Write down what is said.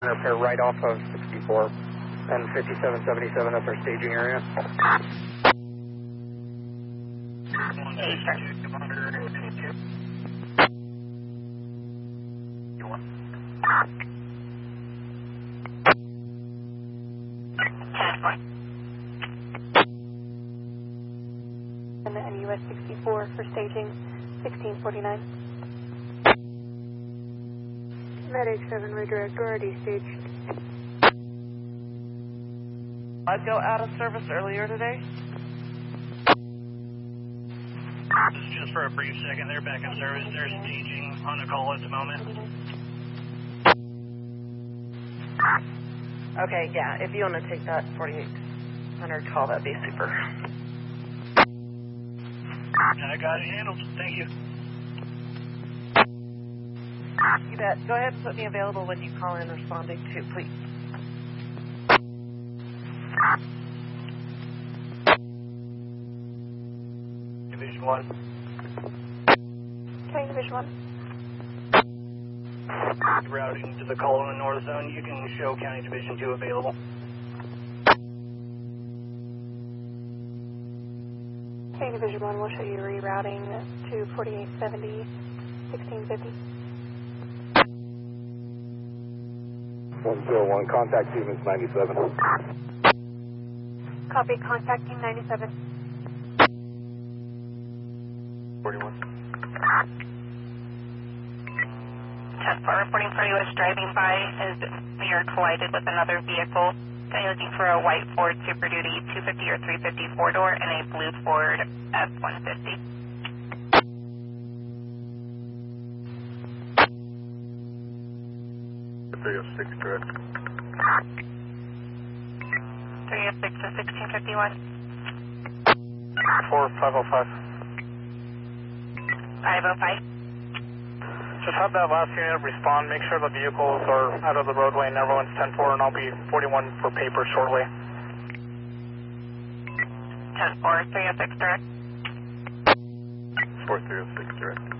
Repair right off of 64 and 5777. That's our staging area. And US 64 for staging 1649. Medic 7 redirect already staged. I'd go out of service earlier today. This is just for a brief second. They're back in service. They're staging on the call at the moment. Okay, yeah, if you want to take that 4800 call, that'd be super. I got it handled. Thank you. You bet. Go ahead and put me available when you call in responding to, please. Division 1. Okay, Division 1. Routing to the call in the north zone. You can show County Division 2 available. Okay, Division 1, we'll show you rerouting to 4870, 1650. 101, contact Siemens 97. Copy, contacting 97. 41. 10-4 reporting for U.S. driving by as we are collided with another vehicle. They're looking for a white Ford Super Duty 250 or 350 four-door and a blue Ford F-150. .306 direct. 306 to 1651. 4505. 505. Just have that last unit respond. Make sure the vehicles are out of the roadway and everyone's 10-4, and I'll be 41 for paper shortly. 10-4, 306 direct. 4306 direct.